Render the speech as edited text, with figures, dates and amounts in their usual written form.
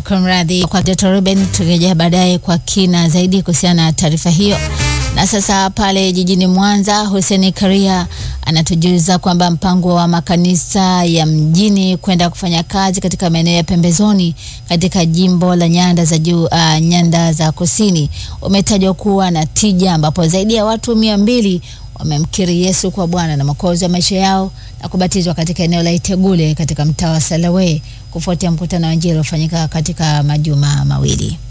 Kumradhi kwa Dr. Ruben, tukija baadaye kwa kina zaidi kuhusiana na taarifa hiyo. Na sasa pale jijini Mwanza, Hussein Karia anatujuza kwamba mpango wa makanisa ya mjini kwenda kufanya kazi katika maeneo ya pembezoni katika jimbo la Nyanda za Juu, Nyanda za Kusini umetajwa kuwa na tija, ambapo zaidi ya watu 200 wamemkiri Yesu kwa Bwana na Mwokozi wa maisha yao na kubatizwa katika eneo la Itegule katika mtaa wa Salawe kufuatia mkutano wa Injili uliofanyika katika majuma mawili.